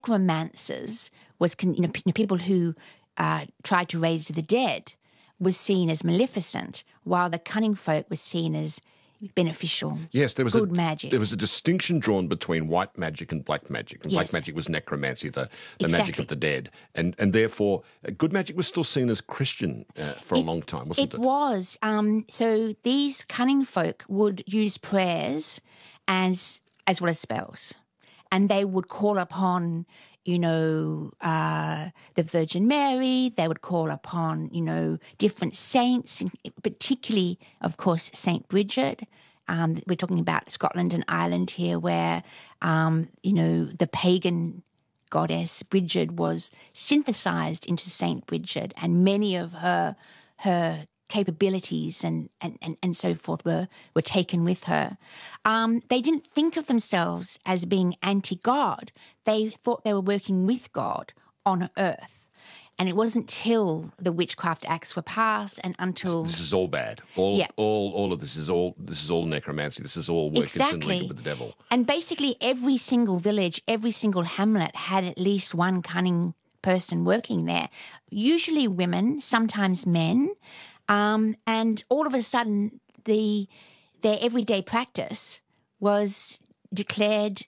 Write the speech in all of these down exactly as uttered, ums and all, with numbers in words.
necromancers was, con- you know, p- people who uh, tried to raise the dead was seen as maleficent, while the cunning folk was seen as beneficial. Yes, there was good a, magic. There was a distinction drawn between white magic and black magic. And Yes. black magic was necromancy, the, the Exactly. magic of the dead. And and therefore, uh, good magic was still seen as Christian uh, for It- a long time, wasn't it? It was. Um, so these cunning folk would use prayers as as well as spells. And they would call upon, you know, uh, the Virgin Mary. They would call upon, you know, different saints, particularly, of course, Saint Bridget. Um, we're talking about Scotland and Ireland here, where, um, you know, the pagan goddess Bridget was synthesized into Saint Bridget, and many of her her capabilities and, and, and, and so forth were, were taken with her. Um, they didn't think of themselves as being anti-God. They thought they were working with God on earth. And it wasn't till the Witchcraft Acts were passed and until... This is all bad. All, Yeah. all, all of this is all. This is all necromancy. This is all working Exactly. with the devil. And basically every single village, every single hamlet had at least one cunning person working there, usually women, sometimes men. Um, and all of a sudden, the their everyday practice was declared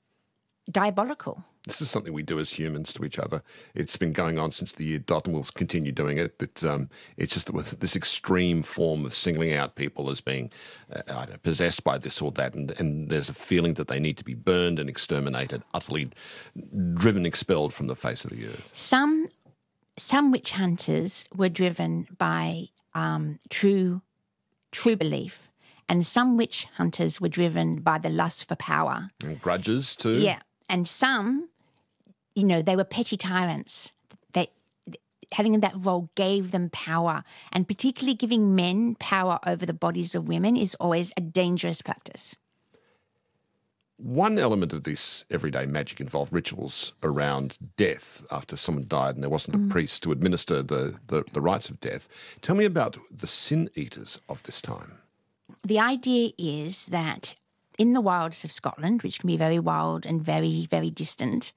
diabolical. This is something we do as humans to each other. It's been going on since the year dot, and we'll continue doing it. That um, it's just with this extreme form of singling out people as being uh, I don't know, possessed by this or that, and, and there's a feeling that they need to be burned and exterminated, utterly driven, expelled from the face of the earth. Some some witch hunters were driven by um, true true belief, and some witch hunters were driven by the lust for power. And grudges too. Yeah, and some, you know, they were petty tyrants. They, having that role gave them power, and particularly giving men power over the bodies of women is always a dangerous practice. One element of this everyday magic involved rituals around death after someone died and there wasn't a priest to administer the, the, the rites of death. Tell me about the sin eaters of this time. The idea is that in the wilds of Scotland, which can be very wild and very, very distant,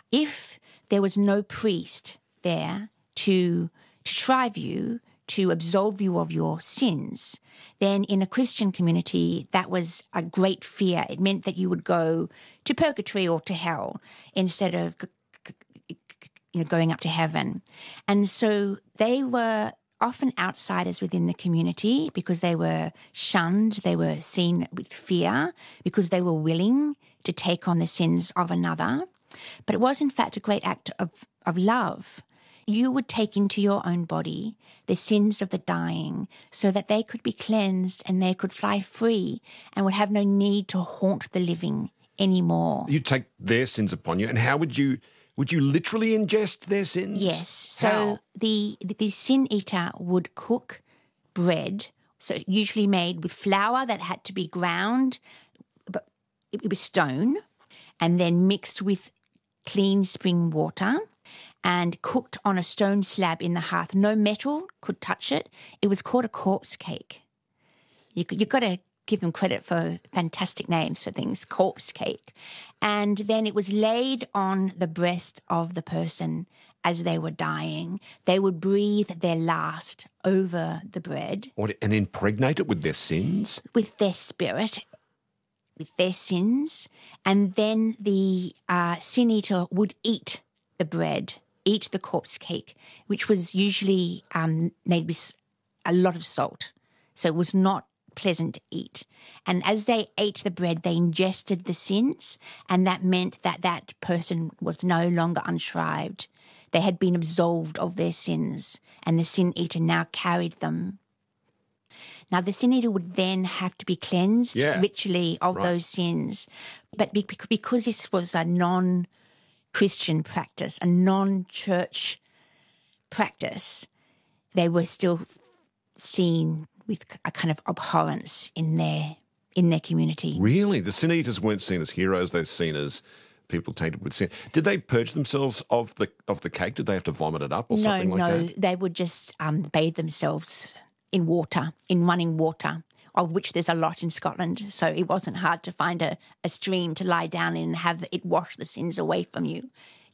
if there was no priest there to, to shrive you, to absolve you of your sins, then in a Christian community, that was a great fear. It meant that you would go to purgatory or to hell instead of you know, going up to heaven. And so they were often outsiders within the community because they were shunned, they were seen with fear because they were willing to take on the sins of another. But it was in fact a great act of, of love. You would take into your own body the sins of the dying so that they could be cleansed and they could fly free and would have no need to haunt the living anymore. You take their sins upon you, and how would you would you literally ingest their sins? Yes. So How? the the sin eater would cook bread, so usually made with flour that had to be ground, but it was stone, and then mixed with clean spring water and cooked on a stone slab in the hearth. No metal could touch it. It was called a corpse cake. You, you've got to give them credit for fantastic names for things, corpse cake. And then it was laid on the breast of the person as they were dying. They would breathe their last over the bread. What, and impregnate it with their sins? With their spirit, with their sins. And then the uh, sin eater would eat the bread, eat the corpse cake, which was usually um, made with a lot of salt. So it was not pleasant to eat. And as they ate the bread, they ingested the sins, and that meant that that person was no longer unshrived. They had been absolved of their sins, and the sin eater now carried them. Now, the sin eater would then have to be cleansed Yeah. ritually of Right. those sins. But be- because this was a non-Christian practice, a non-church practice, they were still seen with a kind of abhorrence in their in their community. Really? The sin eaters weren't seen as heroes, they were seen as people tainted with sin. Did they purge themselves of the of the cake? Did they have to vomit it up or No, something like no, that? they would just um, bathe themselves in water, in running water, of which there's a lot in Scotland. So it wasn't hard to find a, a stream to lie down in and have it wash the sins away from you.